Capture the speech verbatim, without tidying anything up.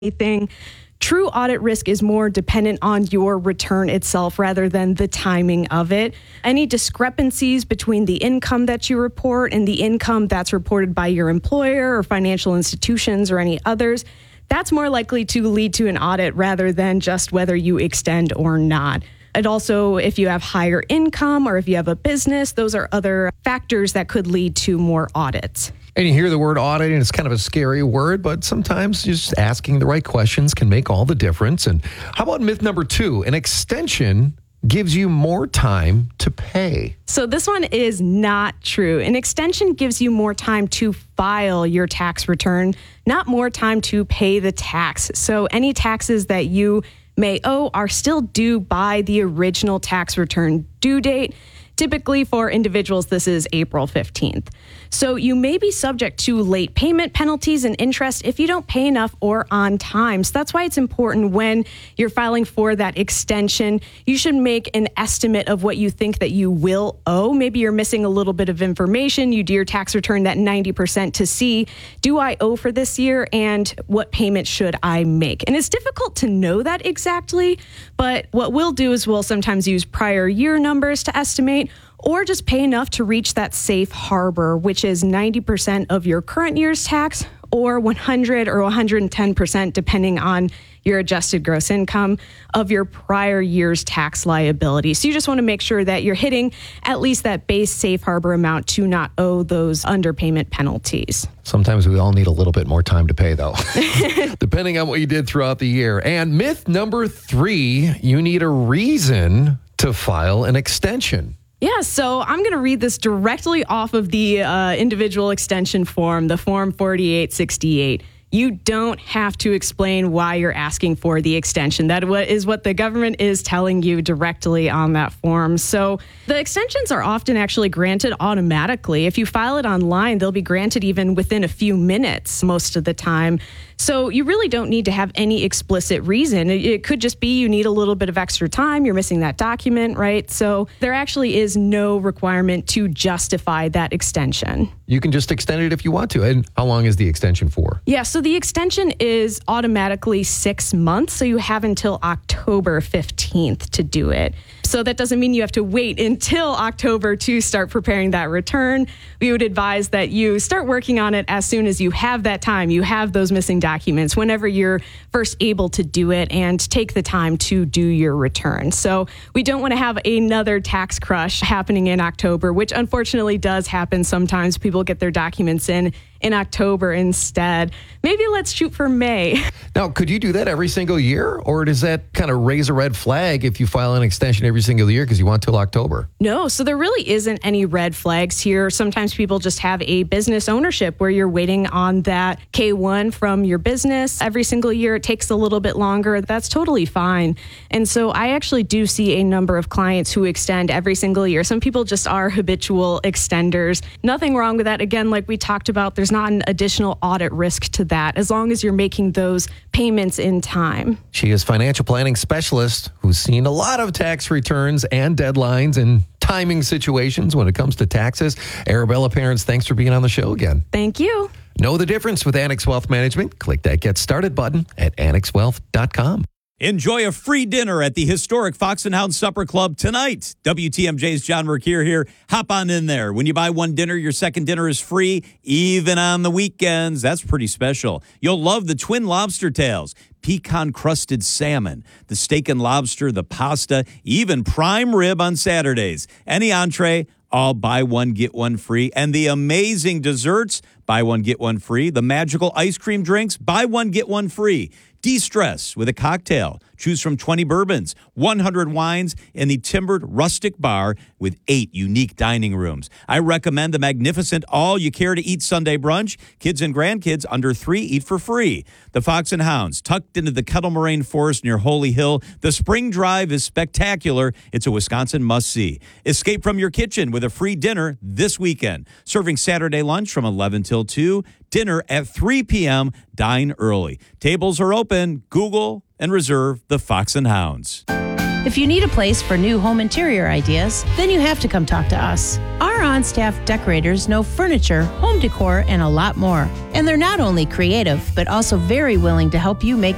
Thing. True audit risk is more dependent on your return itself rather than the timing of it. Any discrepancies between the income that you report and the income that's reported by your employer or financial institutions or any others, that's more likely to lead to an audit rather than just whether you extend or not. And also, if you have higher income or if you have a business, those are other factors that could lead to more audits. And you hear the word audit, and it's kind of a scary word, but sometimes just asking the right questions can make all the difference. And how about myth number two? An extension gives you more time to pay. So this one is not true. An extension gives you more time to file your tax return, not more time to pay the tax. So any taxes that you may owe are still due by the original tax return due date. Typically for individuals, this is April fifteenth. So you may be subject to late payment penalties and interest if you don't pay enough or on time. So that's why it's important when you're filing for that extension, you should make an estimate of what you think that you will owe. Maybe you're missing a little bit of information. You do your tax return that ninety percent to see, do I owe for this year and what payment should I make? And it's difficult to know that exactly, but what we'll do is we'll sometimes use prior year numbers to estimate, or just pay enough to reach that safe harbor, which is ninety percent of your current year's tax or one hundred or one hundred ten percent, depending on your adjusted gross income of your prior year's tax liability. So you just want to make sure that you're hitting at least that base safe harbor amount to not owe those underpayment penalties. Sometimes we all need a little bit more time to pay, though, depending on what you did throughout the year. And myth number three, you need a reason to file an extension. Yeah, so I'm going to read this directly off of the uh, individual extension form, the Form forty-eight sixty-eight. You don't have to explain why you're asking for the extension. That is what the government is telling you directly on that form. So the extensions are often actually granted automatically. If you file it online, they'll be granted even within a few minutes most of the time. So you really don't need to have any explicit reason. It could just be you need a little bit of extra time. You're missing that document, right? So there actually is no requirement to justify that extension. You can just extend it if you want to. And how long is the extension for? Yeah, so the extension is automatically six months. So you have until October fifteenth to do it. So that doesn't mean you have to wait until October to start preparing that return. We would advise that you start working on it as soon as you have that time. You have those missing documents whenever you're first able to do it, and take the time to do your return. So we don't want to have another tax crush happening in October, which unfortunately does happen sometimes. People get their documents in in October instead. Maybe let's shoot for May. Now, could you do that every single year? Or does that kind of raise a red flag if you file an extension every single year because you want till October? No, so there really isn't any red flags here. Sometimes people just have a business ownership where you're waiting on that K one from your business. Every single year it takes a little bit longer. That's totally fine. And so I actually do see a number of clients who extend every single year. Some people just are habitual extenders. Nothing wrong with that. Again, like we talked about, there's not an additional audit risk to that as long as you're making those payments in time. She is financial planning specialist who's seen a lot of tax returns and deadlines and timing situations when it comes to taxes. Arabella Parents, thanks for being on the show again. Thank you. Know the difference with Annex Wealth Management? Click that Get Started button at annex wealth dot com. Enjoy a free dinner at the historic Fox and Hound Supper Club tonight. W T M J's John Mercure here. Hop on in there. When you buy one dinner, your second dinner is free, even on the weekends. That's pretty special. You'll love the twin lobster tails, pecan-crusted salmon, the steak and lobster, the pasta, even prime rib on Saturdays. Any entree, all buy one, get one free. And the amazing desserts, buy one, get one free. The magical ice cream drinks, buy one, get one free. De-stress with a cocktail. Choose from twenty bourbons, one hundred wines, and the timbered rustic bar with eight unique dining rooms. I recommend the magnificent all-you-care-to-eat Sunday brunch. Kids and grandkids under three eat for free. The Fox and Hounds, tucked into the Kettle Moraine Forest near Holy Hill. The spring drive is spectacular. It's a Wisconsin must-see. Escape from your kitchen with a free dinner this weekend. Serving Saturday lunch from eleven till two. Dinner at three p.m. Dine early. Tables are open. Google and reserve the Fox and Hounds. If you need a place for new home interior ideas, then you have to come talk to us. Our on-staff decorators know furniture, home decor, and a lot more. And they're not only creative, but also very willing to help you make